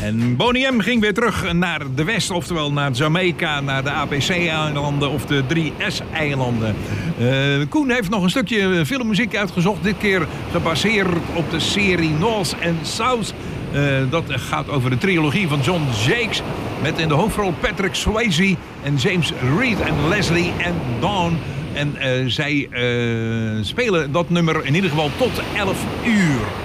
En Boney M ging weer terug naar de West, oftewel naar Jamaica, naar de APC-eilanden of de 3S-eilanden. Koen heeft nog een stukje filmmuziek uitgezocht, dit keer gebaseerd op de serie North and South. Dat gaat over de trilogie van John Jakes, met in de hoofdrol Patrick Swayze en James Reed en Leslie en Dawn. En zij spelen dat nummer in ieder geval tot 11 uur.